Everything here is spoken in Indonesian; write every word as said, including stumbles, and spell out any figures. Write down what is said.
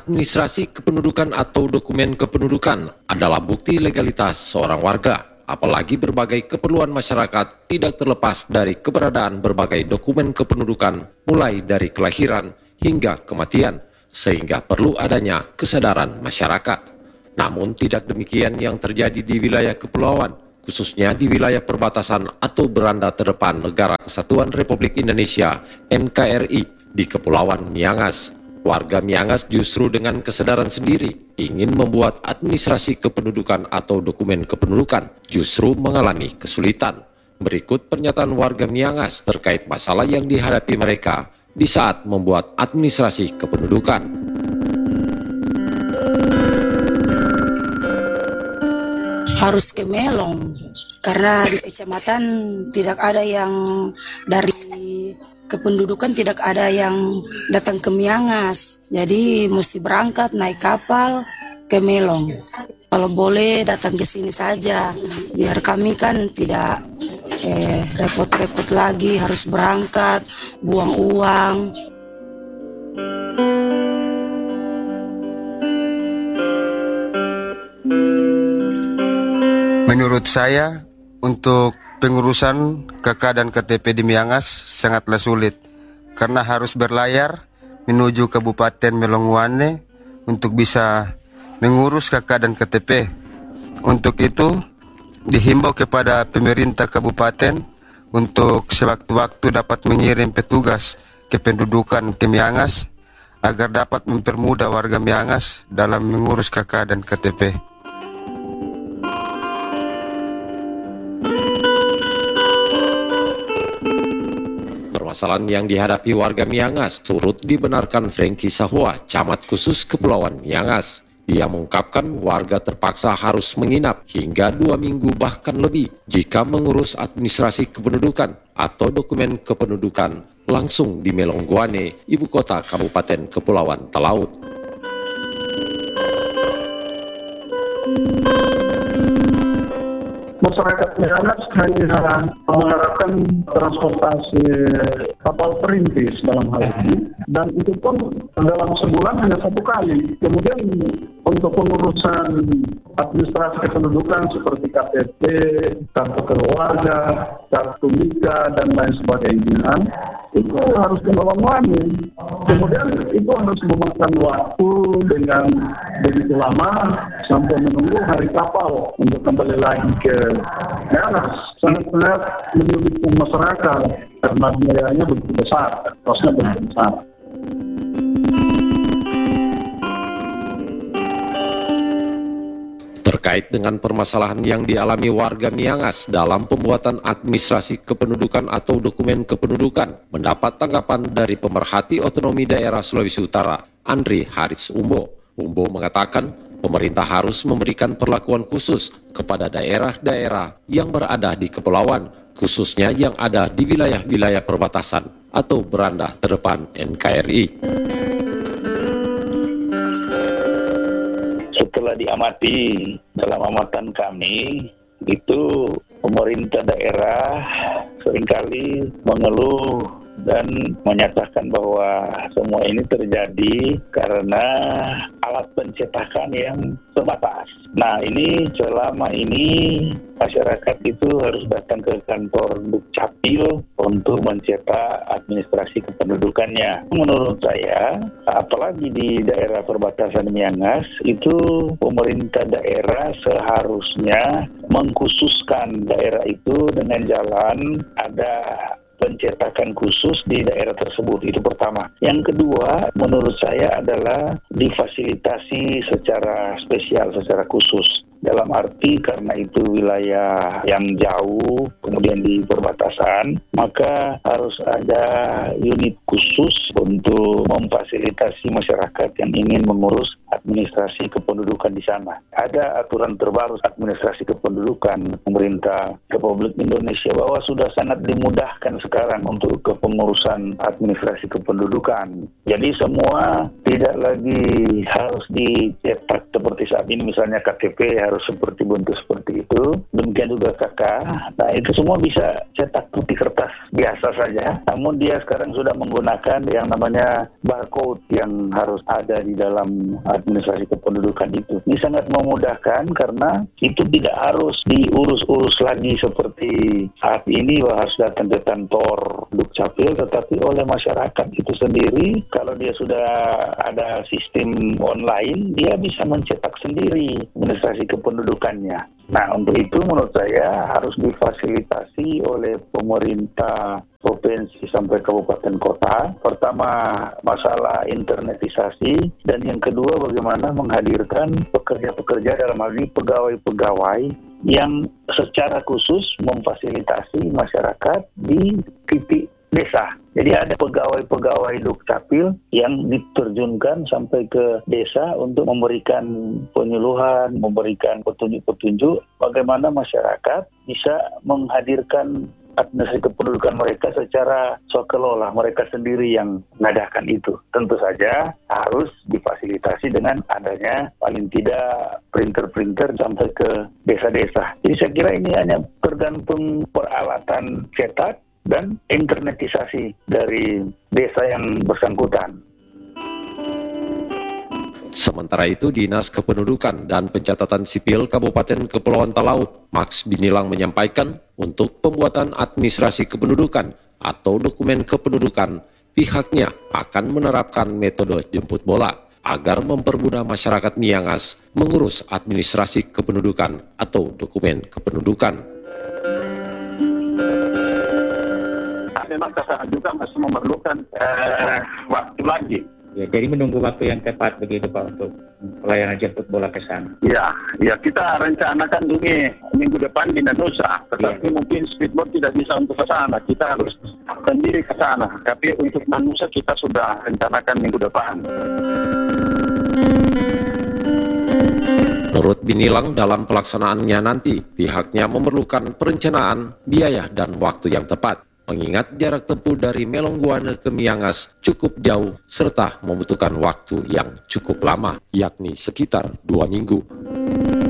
administrasi kependudukan atau dokumen kependudukan adalah bukti legalitas seorang warga, apalagi berbagai keperluan masyarakat tidak terlepas dari keberadaan berbagai dokumen kependudukan mulai dari kelahiran hingga kematian, sehingga perlu adanya kesadaran masyarakat. Namun tidak demikian yang terjadi di wilayah kepulauan, khususnya di wilayah perbatasan atau beranda terdepan Negara Kesatuan Republik Indonesia N K R I di Kepulauan Miangas. Warga Miangas justru dengan kesadaran sendiri ingin membuat administrasi kependudukan atau dokumen kependudukan justru mengalami kesulitan. Berikut pernyataan warga Miangas terkait masalah yang dihadapi mereka di saat membuat administrasi kependudukan. Harus ke Melong, karena di kecamatan tidak ada yang dari kependudukan, tidak ada yang datang ke Miangas, jadi mesti berangkat naik kapal ke Melong. Kalau boleh datang ke sini saja, biar kami kan tidak eh, repot-repot lagi harus berangkat, buang uang. Menurut saya, untuk pengurusan K K dan K T P di Miangas sangatlah sulit karena harus berlayar menuju Kabupaten Melonguane untuk bisa mengurus K K dan K T P. Untuk itu, dihimbau kepada pemerintah kabupaten untuk sewaktu-waktu dapat mengirim petugas kependudukan ke Miangas agar dapat mempermudah warga Miangas dalam mengurus K K dan K T P. Permasalahan yang dihadapi warga Miangas turut dibenarkan Franky Sahua, Camat Khusus Kepulauan Miangas. Dia mengungkapkan warga terpaksa harus menginap hingga dua minggu bahkan lebih jika mengurus administrasi kependudukan atau dokumen kependudukan langsung di Melonguane, ibu kota Kabupaten Kepulauan Talaut. Masyarakat Miangas hanya mengharapkan transportasi kapal perintis dalam hal ini, dan itu pun dalam sebulan hanya satu kali. Kemudian untuk pengurusan administrasi kependudukan seperti K T P, kartu keluarga, kartu nikah, dan lain sebagainya, itu harus Melonguane. Kemudian itu harus memakan waktu dengan begitu lama sampai menunggu hari kapal untuk kembali lagi ke Miangas. Sangat-sangat menyulitkan masyarakat karena biayanya begitu besar, kosnya begitu besar. Terkait dengan permasalahan yang dialami warga Miangas dalam pembuatan administrasi kependudukan atau dokumen kependudukan, mendapat tanggapan dari pemerhati otonomi daerah Sulawesi Utara, Andri Haris Umbo. Umbo mengatakan pemerintah harus memberikan perlakuan khusus kepada daerah-daerah yang berada di kepulauan, khususnya yang ada di wilayah-wilayah perbatasan atau beranda terdepan N K R I. Setelah diamati dalam amatan kami, itu pemerintah daerah seringkali mengeluh dan menyatakan bahwa semua ini terjadi karena alat pencetakan yang terbatas. Nah, ini selama ini masyarakat itu harus datang ke kantor Dukcapil untuk mencetak administrasi kependudukannya. Menurut saya, apalagi di daerah perbatasan Miangas, itu pemerintah daerah seharusnya mengkhususkan daerah itu dengan jalan ada pencetakan khusus di daerah tersebut. Itu pertama. Yang kedua, menurut saya adalah difasilitasi secara spesial, secara khusus. Dalam arti karena itu wilayah yang jauh, kemudian di perbatasan, maka harus ada unit khusus untuk memfasilitasi masyarakat yang ingin mengurus administrasi kependudukan di sana. Ada aturan terbaru administrasi kependudukan pemerintah Republik Indonesia bahwa sudah sangat dimudahkan sekarang untuk kepengurusan administrasi kependudukan. Jadi semua tidak lagi harus dicetak seperti saat ini, misalnya K T P dia harus seperti bentuk seperti itu. Demikian juga K K. Nah, itu semua bisa cetak putih kertas biasa saja. Namun dia sekarang sudah menggunakan yang namanya barcode yang harus ada di dalam administrasi kependudukan itu. Ini sangat memudahkan karena itu tidak harus diurus-urus lagi seperti saat ini bahwa harus datang ke kantor Dukcapil, tetapi oleh masyarakat itu sendiri. Kalau dia sudah ada sistem online, dia bisa mencetak sendiri administrasi kependudukannya. Nah, untuk itu menurut saya harus difasilitasi oleh pemerintah provinsi sampai kabupaten kota. Pertama, masalah internetisasi, dan yang kedua bagaimana menghadirkan pekerja-pekerja, dalam hal ini pegawai-pegawai yang secara khusus memfasilitasi masyarakat di titik desa. Jadi ada pegawai-pegawai Dukcapil yang diterjunkan sampai ke desa untuk memberikan penyuluhan, memberikan petunjuk-petunjuk bagaimana masyarakat bisa menghadirkan administrasi kependudukan mereka secara swakelola, mereka sendiri yang mengadakan itu. Tentu saja harus difasilitasi dengan adanya paling tidak printer-printer sampai ke desa-desa. Jadi saya kira ini hanya tergantung peralatan cetak dan internetisasi dari desa yang bersangkutan. Sementara itu, Dinas Kependudukan dan Pencatatan Sipil Kabupaten Kepulauan Talaut, Max Binilang, menyampaikan untuk pembuatan administrasi kependudukan atau dokumen kependudukan, pihaknya akan menerapkan metode jemput bola agar mempermudah masyarakat Miangas mengurus administrasi kependudukan atau dokumen kependudukan. Memang kesana juga masih memerlukan eh, waktu lagi. Ya, jadi menunggu waktu yang tepat begitu Pak untuk pelayanan jemput bola ke sana. Ya, ya kita rencanakan ini minggu depan di Nusa, tetapi ya, mungkin speedboat tidak bisa untuk ke sana. Kita harus sendiri ke sana. Tapi untuk Nusa kita sudah rencanakan minggu depan. Menurut Binilang, dalam pelaksanaannya nanti pihaknya memerlukan perencanaan, biaya, dan waktu yang tepat. Mengingat jarak tempuh dari Melongguane ke Miangas cukup jauh serta membutuhkan waktu yang cukup lama, yakni sekitar dua minggu.